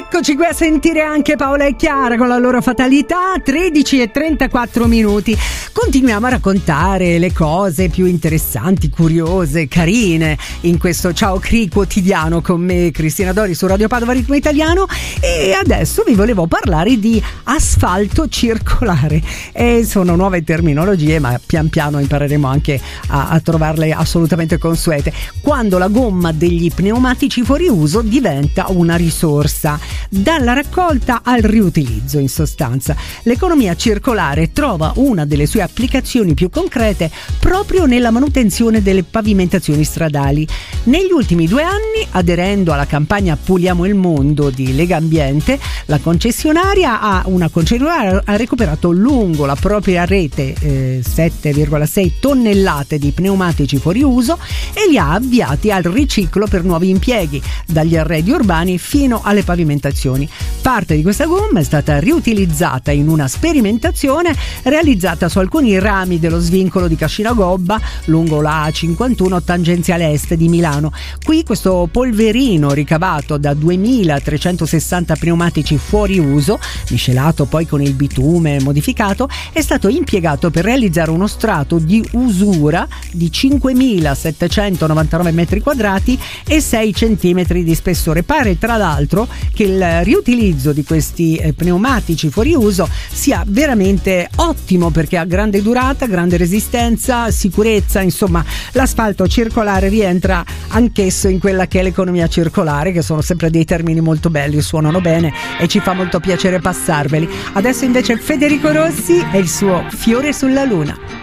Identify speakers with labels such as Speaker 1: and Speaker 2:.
Speaker 1: Eccoci qui a sentire anche Paola e Chiara con la loro fatalità. 13:34. Continuiamo a raccontare le cose più interessanti, curiose, carine in questo Ciao Cri quotidiano con me, Cristina Dori, su Radio Padova Ritmo Italiano. E adesso vi volevo parlare di asfalto circolare. Sono nuove terminologie, ma pian piano impareremo anche a trovarle assolutamente consuete. Quando la gomma degli pneumatici fuori uso diventa una risorsa, dalla raccolta al riutilizzo. In sostanza, l'economia circolare trova una delle sue applicazioni più concrete proprio nella manutenzione delle pavimentazioni stradali. Negli ultimi 2 anni, aderendo alla campagna Puliamo il Mondo di Legambiente, la concessionaria ha recuperato lungo la propria rete 7,6 tonnellate di pneumatici fuori uso e li ha avviati al riciclo per nuovi impieghi, dagli arredi urbani fino alle pavimentazioni. Parte di questa gomma è stata riutilizzata in una sperimentazione realizzata su alcuni rami dello svincolo di Cascina Gobba lungo la A51 tangenziale est di Milano. Qui questo polverino ricavato da 2360 pneumatici fuori uso, miscelato poi con il bitume modificato, è stato impiegato per realizzare uno strato di usura di 5799 metri quadrati e 6 centimetri di spessore. Pare tra l'altro che il riutilizzo di questi pneumatici fuori uso sia veramente ottimo, perché ha grande durata, grande resistenza, sicurezza. Insomma, l'asfalto circolare rientra anch'esso in quella che è l'economia circolare, che sono sempre dei termini molto belli, suonano bene e ci fa molto piacere passarveli. Adesso invece Federico Rossi e il suo Fiore sulla Luna.